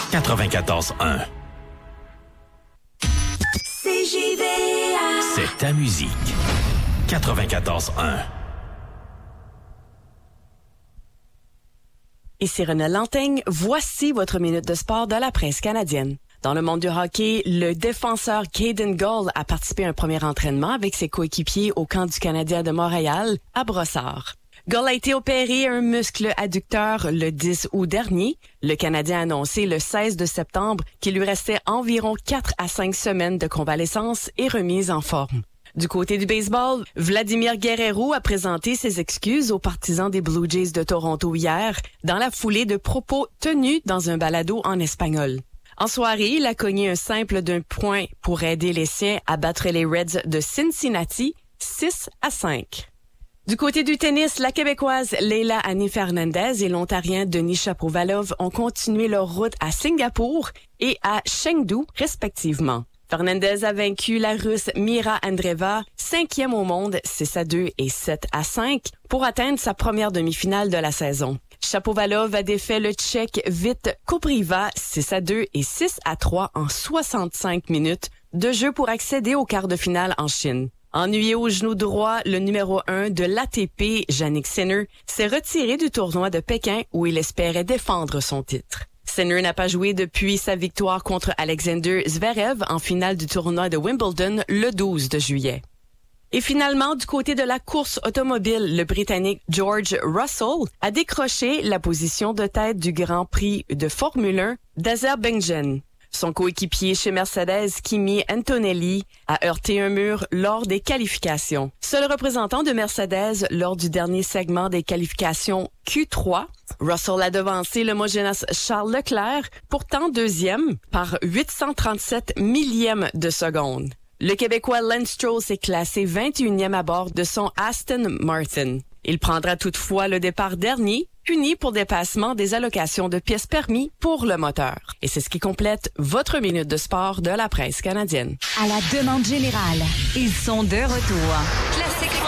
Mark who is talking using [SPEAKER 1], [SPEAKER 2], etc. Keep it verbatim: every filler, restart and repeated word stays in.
[SPEAKER 1] quatre-vingt-quatorze un.
[SPEAKER 2] C J V A.
[SPEAKER 1] C'est ta musique. quatre-vingt-quatorze un.
[SPEAKER 3] Ici René Lantaigne, voici votre minute de sport de la presse canadienne. Dans le monde du hockey, le défenseur Caden Gull a participé à un premier entraînement avec ses coéquipiers au camp du Canadien de Montréal, à Brossard. Gull a été opéré un muscle adducteur le dix août dernier. Le Canadien a annoncé le seize de septembre qu'il lui restait environ quatre à cinq semaines de convalescence et remise en forme. Du côté du baseball, Vladimir Guerrero a présenté ses excuses aux partisans des Blue Jays de Toronto hier, dans la foulée de propos tenus dans un balado en espagnol. En soirée, il a cogné un simple d'un point pour aider les siens à battre les Reds de Cincinnati six à cinq. Du côté du tennis, la Québécoise Leila Annie Fernandez et l'Ontarien Denis Shapovalov ont continué leur route à Singapour et à Chengdu, respectivement. Fernandez a vaincu la Russe Mira Andreeva, cinquième au monde, six à deux et sept à cinq, pour atteindre sa première demi-finale de la saison. Shapovalov a défait le Tchèque Vit Kopriva, six à deux et six à trois en soixante-cinq minutes de jeu pour accéder au quart de finale en Chine. Ennuyé au genou droit, le numéro un de l'A T P, Jannik Sinner, s'est retiré du tournoi de Pékin où il espérait défendre son titre. Sinner n'a pas joué depuis sa victoire contre Alexander Zverev en finale du tournoi de Wimbledon le douze de juillet. Et finalement, du côté de la course automobile, le Britannique George Russell a décroché la position de tête du Grand Prix de Formule un d'Azerbaïdjan. Son coéquipier chez Mercedes, Kimi Antonelli, a heurté un mur lors des qualifications. Seul représentant de Mercedes lors du dernier segment des qualifications Q trois, Russell a devancé l'homogénous Charles Leclerc, pourtant deuxième, par huit cent trente-sept millièmes de seconde. Le Québécois Lance Stroll s'est classé vingt et unième à bord de son Aston Martin. Il prendra toutefois le départ dernier, puni pour dépassement des allocations de pièces permis pour le moteur. Et c'est ce qui complète votre minute de sport de la presse canadienne.
[SPEAKER 4] À la demande générale, ils sont de retour. Classique